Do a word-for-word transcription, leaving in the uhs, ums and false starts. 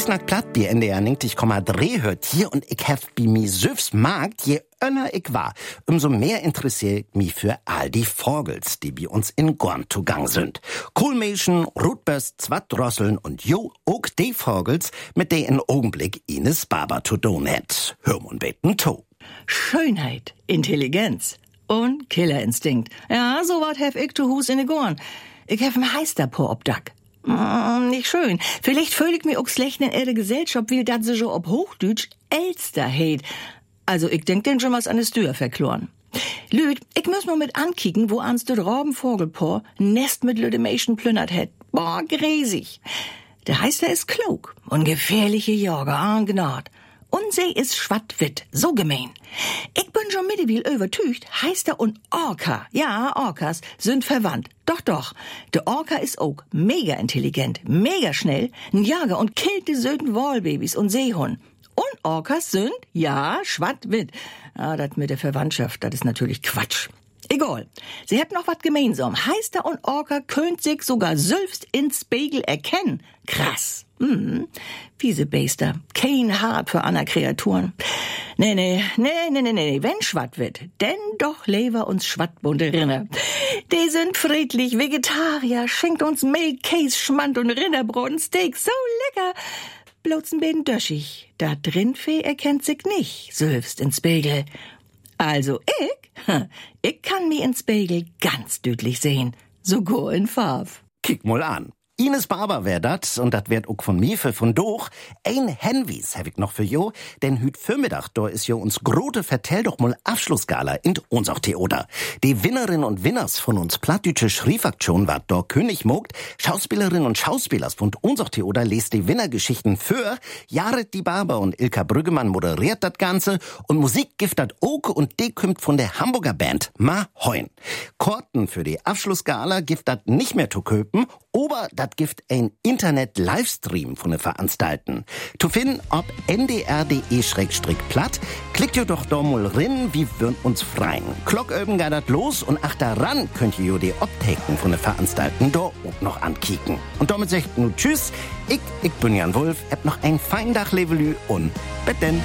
Schnack platt, bi N D R neunzig Komma drei hört hier und ich hef bi mi süfs Markt, je önner ich war, umso mehr interessiert mich für all die Vogels, die bei uns in Gorn zugang sind. Kohlmeschen, Rotböst, Zwattdrosseln und jo, auch die Vogels, mit der in Augenblick Ines Barber zu tun hat. Hör und beten to. Schönheit, Intelligenz und Killerinstinkt. Ja, so wat hef ich zu Hus in de Gorn. Ich hef ein Heister po obdack. Mm, nicht schön. Vielleicht fühl ich mich auch schlecht in ihre Gesellschaft, weil dat sie so ob Hochdeutsch Elster heit. Also ich denk den schon was an de Stür verkloren. Lüd, ich muss mal mit ankicken, wo ans de Rabenvogelpaar Nest mit Lüdemäschen plündert het. Boah, gräsig. Der Heister ist klug und gefährliche Jäger an Gnad. Und sie ist schwattwitt, so gemein. Ich bin schon mittlerweile übertücht, Heister und Orca, ja, Orcas, sind verwandt. Doch, doch, der Orca ist auch mega intelligent, mega schnell, ein Jager und killt die söden Wallbabys und Seehund. Und Orcas sind, ja, schwattwitt. Ah, das mit der Verwandtschaft, das ist natürlich Quatsch. Egal, sie hat noch was gemeinsam. Heister und Orca könnt sich sogar selbst ins Spiegel erkennen. Krass. Hm, fiese Beister. Kein Hart für andere Kreaturen. Nee, nee, nee, nee, nee, nee, wenn schwatt wird, denn doch lever uns schwattbunte Rinner. Die sind friedlich, Vegetarier, schenkt uns Milch, Käse, Schmand und Rinderbraten, Steak, so lecker. Bloß ein bisschen döschig. Da drin Fee erkennt sich nicht, selbst ins Spiegel. Also ich, ich kann mir ins Spiegel ganz deutlich sehen, sogar in Farbe. Kick mal an. Ines Barber wär dat, und dat werd auch von mir für von doch. Ein Henwies hab ich noch für jo, denn hüt Vormittag, da is jo uns grote Vertell doch mal Abschlussgala in unser Theater. Die Winnerinnen und Winners von uns plattdütsche Schriefaktion wat da König mogt, Schauspielerinnen und Schauspielers von unser Theater lest die Winnergeschichten für, Jared die Barber und Ilka Brüggemann moderiert dat Ganze und Musik gift dat ook und die kümmt von der Hamburger Band Ma Heun. Korten für die Abschlussgala gift dat nicht mehr zu köpen, aber dat gift ein Internet-Livestream von der Veranstalten. Zu finden ob n d r punkt d e schrägstrich platt, klickt ihr doch da mal rin, wie wir uns freien. Glocköben geht dat los und ach daran könnt ihr die Optaken von der Veranstalten da auch noch ankicken. Und damit sagt nur tschüss, ich, ich bin Jan Wulff, hab noch ein fein Dach, Levelü und bis denn.